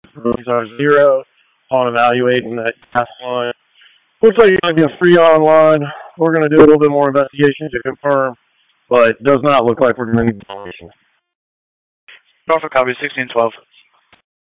These are 0 on evaluating that gas line. Looks like it's going to be a Freon line. We're going to do a little bit more investigation to confirm, but it does not look like we're going to need demolition. Norfolk copy 1612.